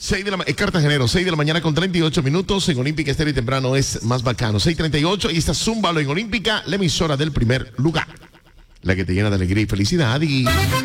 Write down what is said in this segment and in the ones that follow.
Cartagenero, 6 de la mañana con 38 minutos. En Olímpica Estéreo y temprano es más bacano. 6:38 y está Zúmbalo en Olímpica, la emisora del primer lugar. La que te llena de alegría y felicidad y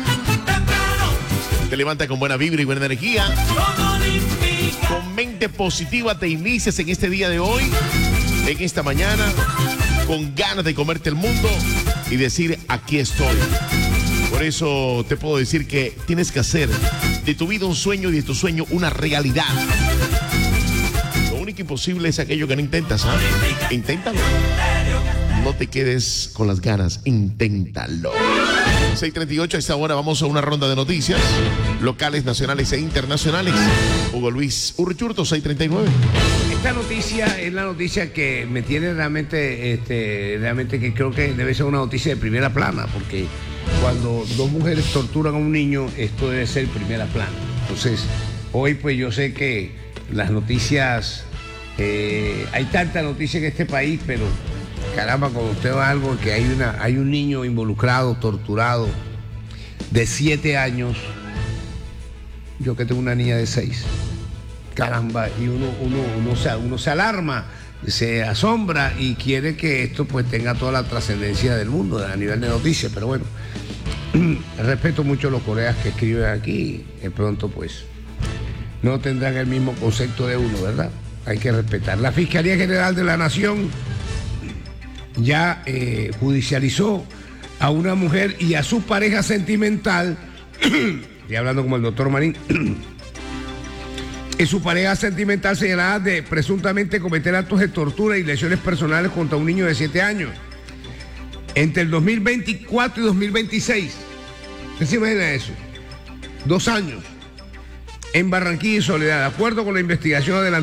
te levanta con buena vibra y buena energía. Con mente positiva te inicias en este día de hoy, en esta mañana, con ganas de comerte el mundo y decir, aquí estoy. Por eso te puedo decir que tienes que hacer de tu vida un sueño y de tu sueño una realidad. Lo único imposible es aquello que no intentas, ¿sabes? Inténtalo. No te quedes con las ganas, inténtalo. 6:38, a esta hora vamos a una ronda de noticias locales, nacionales e internacionales. Hugo Luis Urchurto, 6:39. Esta noticia es la noticia que me tiene realmente que creo que debe ser una noticia de primera plana, porque cuando dos mujeres torturan a un niño, esto debe ser primera plana. Entonces, hoy pues yo sé que las noticias, hay tanta noticia en este país, pero caramba, cuando usted va a algo que hay un niño involucrado, torturado, de 7 años, yo que tengo una niña de 6, caramba, y uno se alarma, se asombra y quiere que esto pues tenga toda la trascendencia del mundo a nivel de noticias, pero bueno, respeto mucho a los colegas que escriben aquí, de pronto pues no tendrán el mismo concepto de uno, ¿verdad? Hay que respetar. La Fiscalía General de la Nación ya judicializó a una mujer y a su pareja sentimental, estoy hablando como el doctor Marín, y su pareja sentimental señalada de presuntamente cometer actos de tortura y lesiones personales contra un niño de 7 años entre el 2024 y 2026. ¿Usted se imagina eso? 2 años en Barranquilla y Soledad. De acuerdo con la investigación adelantada